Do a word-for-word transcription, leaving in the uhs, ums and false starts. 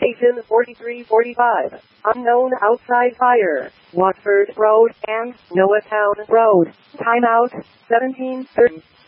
Station forty-three forty-five. Unknown outside fire. Watford Road and Noah Town Road. Timeout seventeen thirty.